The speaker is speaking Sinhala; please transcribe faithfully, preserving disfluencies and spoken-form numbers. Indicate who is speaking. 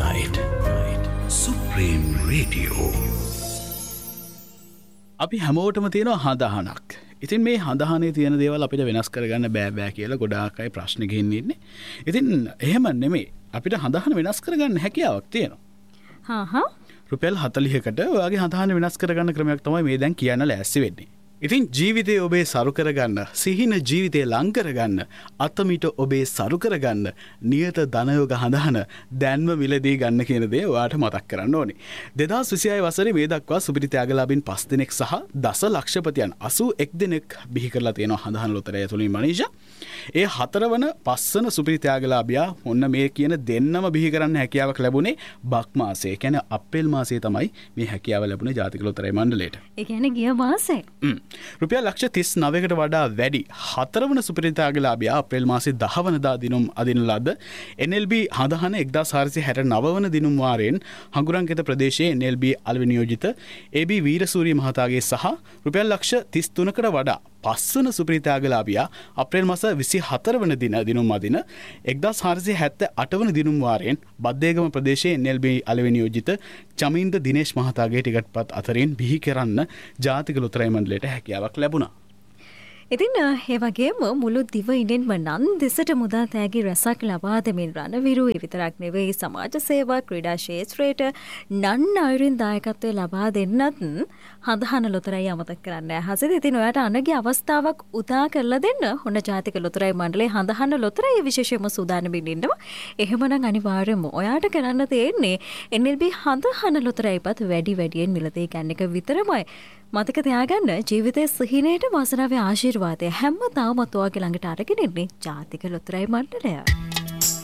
Speaker 1: Night. Supreme Radio.
Speaker 2: අපි හැමෝටම තියෙනවා හඳහනක්. ඉතින් මේ හඳහනේ තියෙන දේවල් අපිට වෙනස් කරගන්න බෑ බෑ කියලා ගොඩාක් අය ප්‍රශ්න ගෙන්න ඉන්නේ. ඉතින් එහෙම නෙමෙයි. අපිට හඳහන වෙනස් කරගන්න හැකියාවක් තියෙනවා.
Speaker 3: හා හා.
Speaker 2: රුපියල් හතළිහකට ඔයාගේ හඳහන වෙනස් කරගන්න ක්‍රමයක් තමයි මේ දැන් කියන්න ලෑස්ති වෙන්නේ. ඉතින් ජීවිතය ඔබේ සරු කරගන්න, සිහින ජීවිතය ලං කරගන්න, අතමිට ඔබේ සරු කරගන්න නියත ධනයෝග හඳහන දැන්ම මිලදී ගන්න කියන දේ ඔයාට මතක් කරන්න ඕනේ. දෙදහස් විසිහය වසරේ මේ දක්වා සුපිරි ත්‍යාගලාභීන් පස් දෙනෙක් සහ දස ලක්ෂපතියන් අසූ එක් දෙනෙක් බිහි කරලා තියෙනවා හඳහන ලොතරැය තුලින් මනීෂා. ඒ හතරවන පස්වන සුපිරි ත්‍යාගලාභියා ඔන්න මේ කියන දෙන්නම බිහි කරන්න හැකියාවක් ලැබුණේ බක් මාසයේ. ඒ කියන්නේ අප්‍රේල් මාසයේ තමයි මේ හැකියාව ලැබුණේ ජාතික ලොතරැයි මණ්ඩලයට.
Speaker 3: ඒ කියන්නේ ගිය මාසේ.
Speaker 2: හ්ම්. රුපියල් ලක්ෂ තිස් නවයකට වඩා වැඩි හතරවන සුපිරි ත්‍යාගලාභියා අප්‍රේල් මාසයේ දහ වනදා දිනුම් අදින ලද එන් එල් බී හඳහන එක්දාස් හාරසිය හැට නව වන දිනුම් වාරයෙන් හඟුරංගෙත ප්‍රදේශයේ එන් එල් බී අලෙවි නියෝජිත ඒ බී වීරසූරිය මහතාගේ සහ රුපියල් ලක්ෂ තිස් තුනකට වඩා පස්වන සුපිරි ත්‍යාගලාභියා අප්‍රේල් මාස විසි හතර වන දින දිනුම් අදින එක්දාස් හාරසිය හැත්තෑ අට වන දිනුම් වාරයෙන් බද්දේගම ප්‍රදේශයේ එන් එල් බී අලෙවි නියෝජිත චමින්ද දිනේෂ් මහතාගේ ටිකට්පත් අතරින් බිහි කරන්න ජාතික ලොතරැයි මණ්ඩලයට හැකියාවක් ලැබුණා.
Speaker 3: ඉතින් ඒ වගේම මුළු දිව ඉනෙන්ම නන් දෙසට මුදා තෑගි රැසක් ලබා දෙමින් රණවිරු විතරක් නෙවෙයි සමාජ සේවා ක්‍රීඩා ක්ෂේත්‍රයට නන් අයුරින් දායකත්වය ලබා දෙන්නත් හඳහන ලොතරැයි අමතක කරන්න හසිත. ඉතින් ඔයාට අනගේ අවස්ථාවක් උදා කරලා දෙන්න ඔන්න ජාතික ලොතරැයි මණ්ඩලයේ හඳහන ලොතරැයි විශේෂයෙන්ම සූදානම්ින් ඉන්නවා. එහෙමනම් අනිවාර්යයෙන්ම ඔයාට කරන්න තියෙන්නේ එන් එල් බී හඳහන ලොතරැයිපත් වැඩි වැඩියෙන් මිලදී ගන්න එක විතරමයි. මතක තියාගන්න ජීවිතයේ සිහිනයට වාසනාවේ ආශිර්වාදය හැමදාම ඔයාගේ ළඟට අරගෙන ඉන්නේ ජාතික ලොතරැයි මණ්ඩලය.